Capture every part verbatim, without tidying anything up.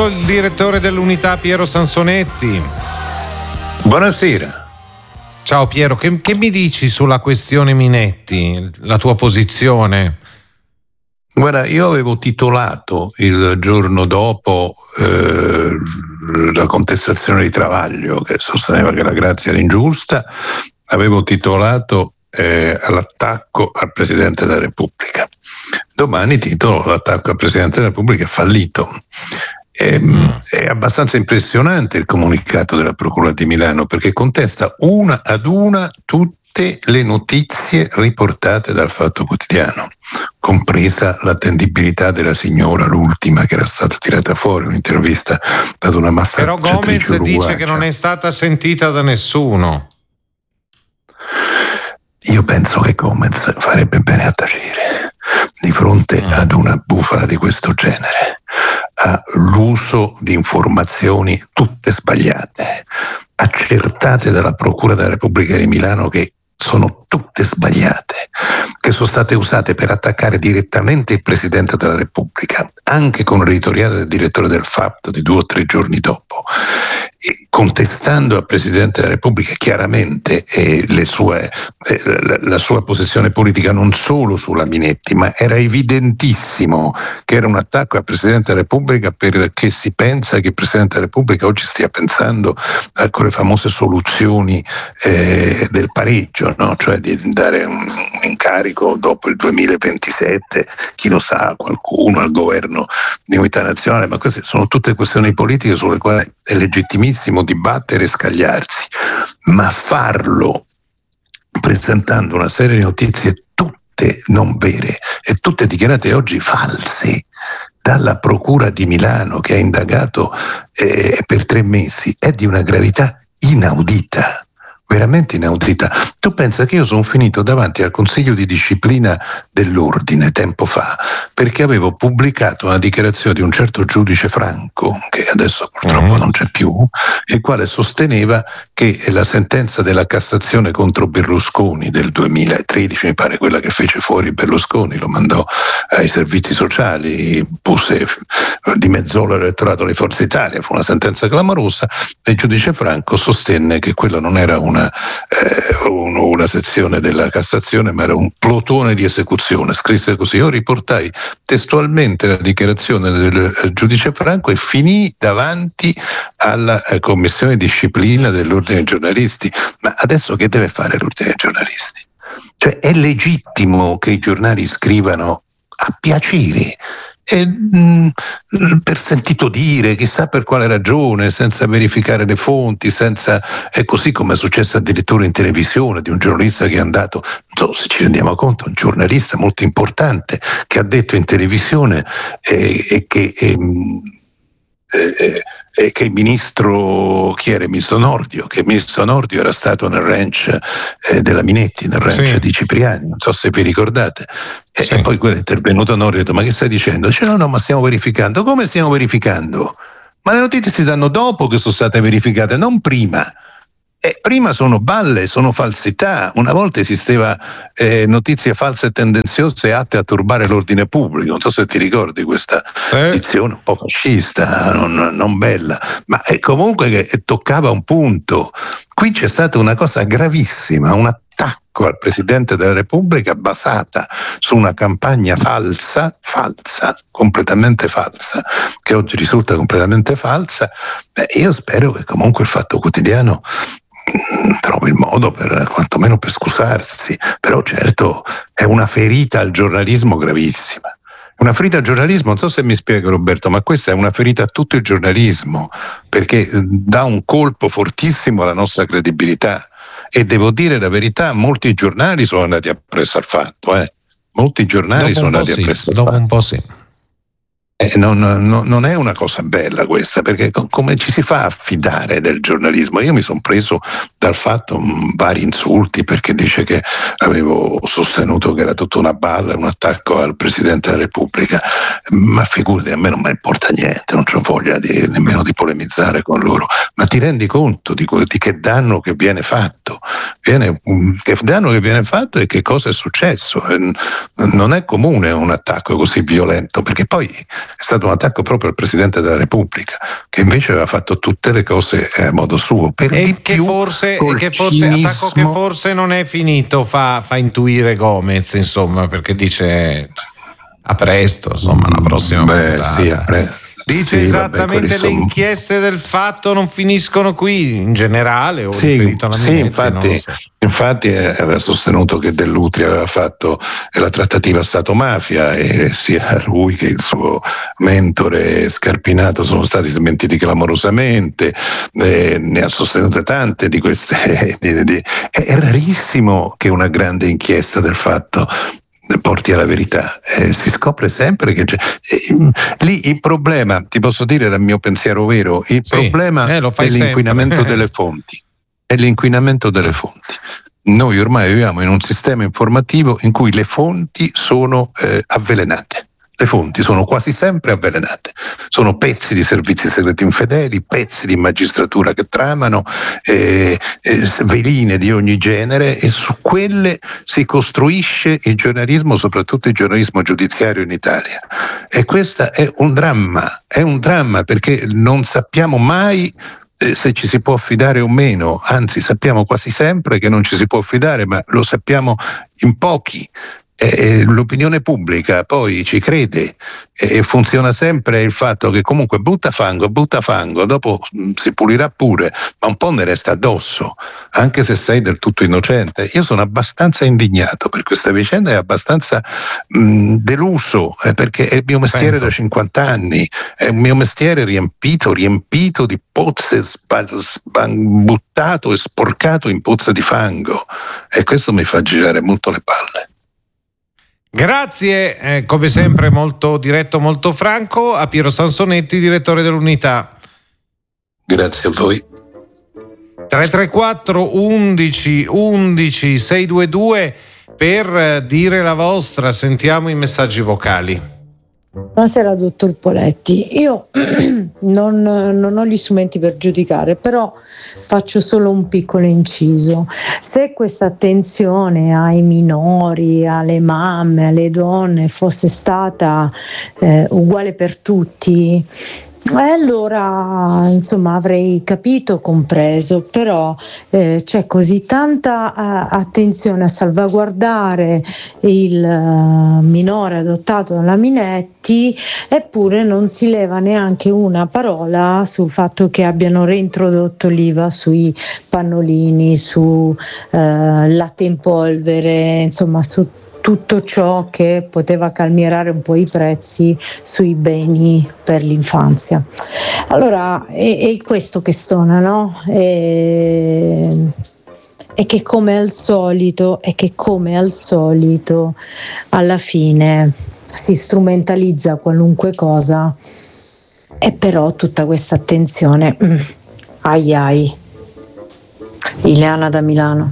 il direttore dell'Unità Piero Sansonetti. Buonasera. Ciao Piero, che, che mi dici sulla questione Minetti, la tua posizione? Guarda, io avevo titolato il giorno dopo eh, la contestazione di Travaglio, che sosteneva che la grazia era ingiusta, avevo titolato eh, l'attacco al Presidente della Repubblica. Domani titolo l'attacco al Presidente della Repubblica è fallito. È, è abbastanza impressionante il comunicato della Procura di Milano, perché contesta una ad una tutte le notizie riportate dal Fatto Quotidiano, compresa l'attendibilità della signora, l'ultima che era stata tirata fuori, un'intervista ad una massaggiatrice Però Gomez uruguagia. dice che non è stata sentita da nessuno. Io penso che Gomez farebbe bene a tacere di fronte mm. ad una bufala di questo genere, all'uso di informazioni tutte sbagliate, accertate dalla Procura della Repubblica di Milano, che sono tutte sbagliate, che sono state usate per attaccare direttamente il Presidente della Repubblica, anche con l'editoriale del direttore del Fatto di due o tre giorni dopo, e contestando al Presidente della Repubblica chiaramente eh, le sue, eh, la, la sua posizione politica, non solo sulla Minetti, ma era evidentissimo che era un attacco al Presidente della Repubblica, perché si pensa che il Presidente della Repubblica oggi stia pensando a quelle famose soluzioni eh, del pareggio, no? Cioè di dare un, un incarico dopo il duemilaventisette, chi lo sa, qualcuno al governo di unità nazionale, ma queste sono tutte questioni politiche sulle quali è legittimissimo dibattere e scagliarsi, ma farlo presentando una serie di notizie tutte non vere e tutte dichiarate oggi false dalla Procura di Milano, che ha indagato eh, per tre mesi, è di una gravità inaudita. Veramente inaudita. Tu pensa che io sono finito davanti al Consiglio di Disciplina dell'Ordine tempo fa perché avevo pubblicato una dichiarazione di un certo giudice Franco, che adesso purtroppo non c'è più, il quale sosteneva che la sentenza della Cassazione contro Berlusconi del duemilatredici, mi pare, quella che fece fuori Berlusconi, lo mandò ai servizi sociali, puse, dimezzò l'elettorato di Forza Italia, fu una sentenza clamorosa, e il giudice Franco sostenne che quella non era una Una, eh, una sezione della Cassazione, ma era un plotone di esecuzione, scrisse così. Io riportai testualmente la dichiarazione del giudice Franco e finì davanti alla eh, commissione di disciplina dell'Ordine dei giornalisti. Ma adesso che deve fare l'Ordine dei giornalisti? Cioè, è legittimo che i giornali scrivano a piacere, E, mh, per sentito dire, chissà per quale ragione, senza verificare le fonti, senza, è così come è successo addirittura in televisione di un giornalista che è andato, non so se ci rendiamo conto, un giornalista molto importante che ha detto in televisione eh, e che eh, eh, eh, che il ministro, chi era il ministro Nordio, che il ministro Nordio era stato nel ranch eh, della Minetti, nel ranch sì. di Cipriani, non so se vi ricordate. E, sì. e poi quello è intervenuto Nordio e ha detto: ma che stai dicendo? Dice: no no, ma stiamo verificando. Come stiamo verificando? Ma le notizie si danno dopo che sono state verificate, non prima. E prima sono balle, sono falsità. Una volta esisteva eh, notizie false e tendenziose atte a turbare l'ordine pubblico. Non so se ti ricordi questa eh. dizione un po' fascista, non, non bella, ma eh, comunque che toccava un punto. Qui c'è stata una cosa gravissima, un attacco al Presidente della Repubblica basata su una campagna falsa, falsa, completamente falsa, che oggi risulta completamente falsa. Beh, io spero che comunque il Fatto Quotidiano trovi il modo per, quantomeno per scusarsi, però certo è una ferita al giornalismo gravissima. Una ferita al giornalismo, non so se mi spiego Roberto, ma questa è una ferita a tutto il giornalismo, perché dà un colpo fortissimo alla nostra credibilità. E devo dire la verità, molti giornali sono andati appresso al fatto, eh. molti giornali sono andati sì, appresso al dopo fatto. Dopo un po' sì. Eh, non, non, non è una cosa bella questa, perché come ci si fa a fidare del giornalismo? Io mi sono preso dal fatto mh, vari insulti, perché dice che avevo sostenuto che era tutta una balla, un attacco al Presidente della Repubblica, ma figurati, a me non mi importa niente, non c'ho voglia di, nemmeno di polemizzare con loro, ma ti rendi conto di, di che danno che viene fatto? Viene, che danno che viene fatto e che cosa è successo? Non è comune un attacco così violento, perché poi è stato un attacco proprio al Presidente della Repubblica, che invece aveva fatto tutte le cose a modo suo. Per e di che più, forse, col che forse cinismo, attacco che forse non è finito, fa, fa intuire Gomez, insomma, perché dice a presto, insomma, la prossima Beh, puntata. sì, a pre- Dice sì, esattamente vabbè, le sono... inchieste del fatto non finiscono qui, in generale, o sì, riferito alla sì, Minetti, infatti, non lo so. infatti aveva sostenuto che Dell'Utri aveva fatto la trattativa Stato-mafia e sia lui che il suo mentore Scarpinato sono stati smentiti clamorosamente, eh, ne ha sostenute tante di queste. Di, di, è rarissimo che una grande inchiesta del fatto porti alla verità, eh, si scopre sempre che c'è. Eh, lì il problema, ti posso dire dal mio pensiero vero, il Sì, problema eh, lo è fai l'inquinamento sempre. delle fonti, è l'inquinamento delle fonti. Noi ormai viviamo in un sistema informativo in cui le fonti sono eh, avvelenate. Le fonti sono quasi sempre avvelenate, sono pezzi di servizi segreti infedeli, pezzi di magistratura che tramano, eh, eh, veline di ogni genere, e su quelle si costruisce il giornalismo, soprattutto il giornalismo giudiziario in Italia. E questo è un dramma, è un dramma perché non sappiamo mai eh, se ci si può fidare o meno, anzi sappiamo quasi sempre che non ci si può fidare, ma lo sappiamo in pochi. Eh, l'opinione pubblica poi ci crede e eh, funziona sempre il fatto che comunque butta fango, butta fango, dopo mh, si pulirà pure, ma un po' ne resta addosso, anche se sei del tutto innocente. Io sono abbastanza indignato per questa vicenda e abbastanza mh, deluso, eh, perché è il mio mestiere Sento. da cinquanta anni, è un mio mestiere riempito, riempito di pozze, spa, spa, buttato e sporcato in pozze di fango, e questo mi fa girare molto le palle. Grazie, eh, come sempre molto diretto, molto franco, a Piero Sansonetti, direttore dell'Unità. Grazie a voi. tre tre quattro undici undici sei due due per dire la vostra, sentiamo i messaggi vocali. Buonasera dottor Poletti, io non, non ho gli strumenti per giudicare, però faccio solo un piccolo inciso. Se questa attenzione ai minori, alle mamme, alle donne fosse stata eh, uguale per tutti, allora insomma avrei capito, compreso, però eh, c'è così tanta uh, attenzione a salvaguardare il uh, minore adottato dalla Minetti, eppure non si leva neanche una parola sul fatto che abbiano reintrodotto l'I V A sui pannolini, su uh, latte in polvere, insomma su tutto ciò che poteva calmierare un po' i prezzi sui beni per l'infanzia. Allora è, è questo che stona, no? E, e che come al solito, e che come al solito alla fine si strumentalizza qualunque cosa, e però tutta questa attenzione, mm, ai ai. Ileana da Milano.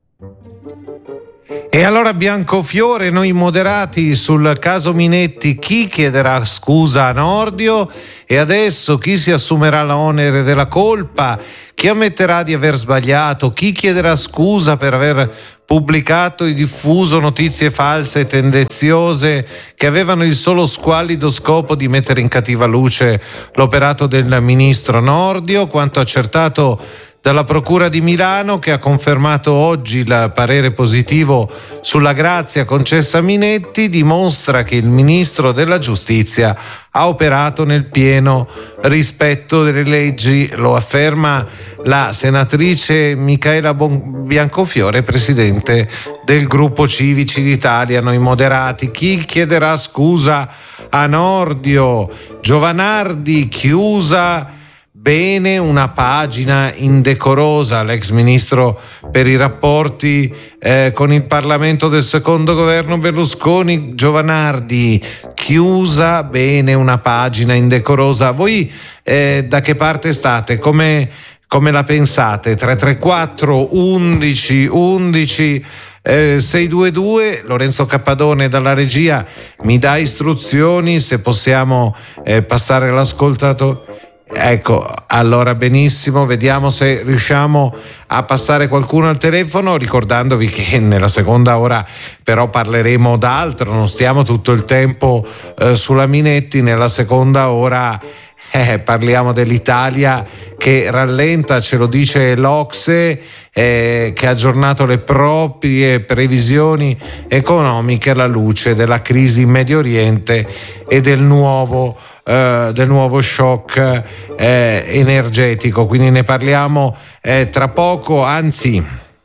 E allora Biancofiore, noi moderati sul caso Minetti, chi chiederà scusa a Nordio e adesso chi si assumerà l'onere della colpa, chi ammetterà di aver sbagliato, chi chiederà scusa per aver pubblicato e diffuso notizie false e tendenziose che avevano il solo squallido scopo di mettere in cattiva luce l'operato del ministro Nordio, quanto accertato dalla Procura di Milano, che ha confermato oggi il parere positivo sulla grazia concessa a Minetti, dimostra che il ministro della Giustizia ha operato nel pieno rispetto delle leggi, lo afferma la senatrice Micaela Biancofiore, presidente del gruppo Civici d'Italia, Noi Moderati. Chi chiederà scusa a Nordio? Giovanardi, chiusa bene una pagina indecorosa, l'ex ministro per i rapporti eh, con il Parlamento del secondo governo Berlusconi, Giovanardi, chiusa bene una pagina indecorosa. Voi eh, da che parte state? Come, come la pensate? tre tre quattro undici undici Eh, sei due due. Lorenzo Cappadone dalla regia mi dà istruzioni se possiamo eh, passare all'ascoltato. Ecco, allora benissimo, vediamo se riusciamo a passare qualcuno al telefono, ricordandovi che nella seconda ora però parleremo d'altro, non stiamo tutto il tempo eh, sulla Minetti. Nella seconda ora eh, parliamo dell'Italia che rallenta, ce lo dice l'Ocse, eh, che ha aggiornato le proprie previsioni economiche alla luce della crisi in Medio Oriente e del nuovo Uh, del nuovo shock eh, energetico, quindi ne parliamo eh, tra poco. Anzi,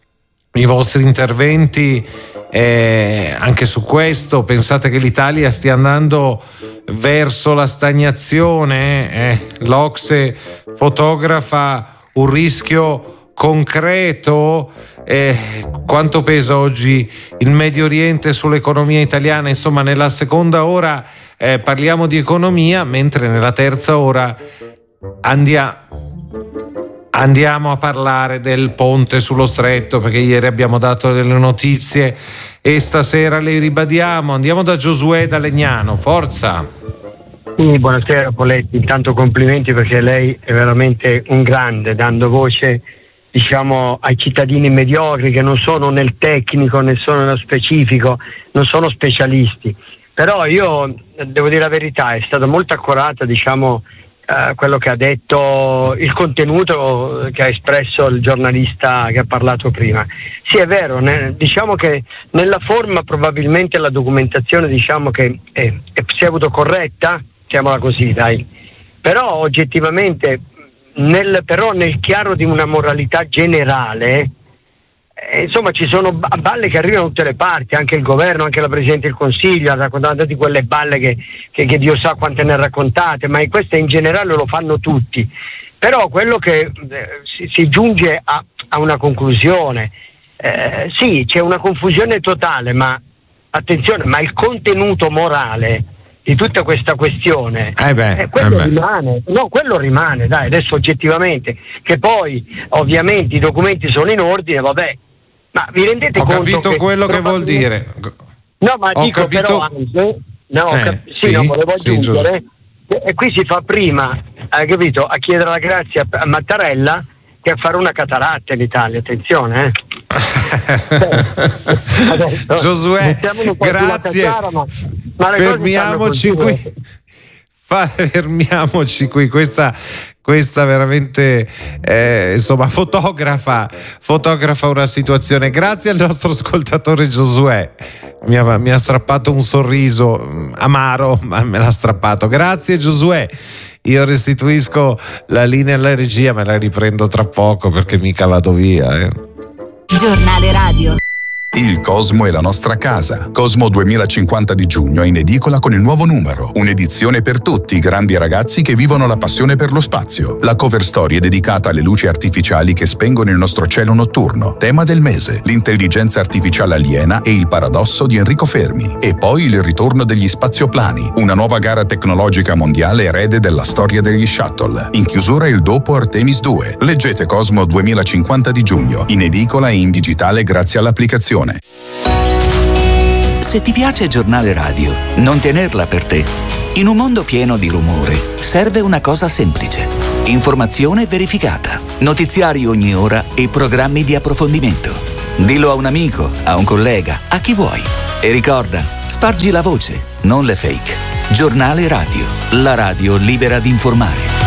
i vostri interventi eh, anche su questo, pensate che l'Italia stia andando verso la stagnazione? Eh? L'Ocse fotografa un rischio concreto. Eh, quanto pesa oggi il Medio Oriente sull'economia italiana? Insomma, nella seconda ora Eh, parliamo di economia, mentre nella terza ora andia, andiamo a parlare del ponte sullo stretto, perché ieri abbiamo dato delle notizie e stasera le ribadiamo. Andiamo da Giosuè da Legnano, forza! Sì, buonasera Poletti, intanto complimenti perché lei è veramente un grande, dando voce, diciamo, ai cittadini mediocri che non sono nel tecnico, né sono nello specifico, non sono specialisti. Però io devo dire la verità, è stato molto accurato, diciamo, eh, quello che ha detto, il contenuto che ha espresso il giornalista che ha parlato prima. Sì, è vero, ne, diciamo che nella forma probabilmente la documentazione, diciamo che è, è pseudo-corretta, chiamola così, dai. Però oggettivamente, nel, però nel chiaro di una moralità generale, Eh, insomma, ci sono balle che arrivano da tutte le parti, anche il governo, anche la Presidente del Consiglio ha raccontato di quelle balle che, che, che Dio sa quante ne ha raccontate, ma questo in generale lo fanno tutti. Però quello che eh, si, si giunge a, a una conclusione, eh, sì, c'è una confusione totale, ma attenzione, ma il contenuto morale di tutta questa questione, eh beh, eh, quello eh rimane, no, quello rimane, dai, adesso oggettivamente, che poi ovviamente i documenti sono in ordine, vabbè. Ma vi rendete ho conto? Ho capito che quello che vuol dire. No, ma ho dico capito... però anche, no, eh, cap- sì, sì, no, volevo sì, aggiungere, e, e qui si fa prima, hai capito, a chiedere la grazia a Mattarella che a fare una cataratta in Italia, attenzione, eh. Adesso, Giosuè, grazie. Cara, ma, ma fermiamoci qui. Fa, fermiamoci qui, questa questa veramente eh, insomma fotografa fotografa una situazione. Grazie al nostro ascoltatore Giosuè, mi ha, mi ha strappato un sorriso amaro, ma me l'ha strappato. Grazie Giosuè, io restituisco la linea alla regia, me la riprendo tra poco perché mica vado via, eh. Giornale radio. Il Cosmo è la nostra casa. Cosmo duemilacinquanta di giugno in edicola con il nuovo numero. Un'edizione per tutti, grandi e ragazzi che vivono la passione per lo spazio. La cover story è dedicata alle luci artificiali che spengono il nostro cielo notturno. Tema del mese, l'intelligenza artificiale aliena e il paradosso di Enrico Fermi. E poi il ritorno degli spazioplani, una nuova gara tecnologica mondiale erede della storia degli shuttle. In chiusura il dopo Artemis due. Leggete Cosmo duemilacinquanta di giugno, in edicola e in digitale grazie all'applicazione. Se ti piace Giornale Radio, non tenerla per te. In un mondo pieno di rumore, serve una cosa semplice. Informazione verificata, notiziari ogni ora e programmi di approfondimento. Dillo a un amico, a un collega, a chi vuoi. E ricorda, spargi la voce, non le fake. Giornale Radio, la radio libera di informare.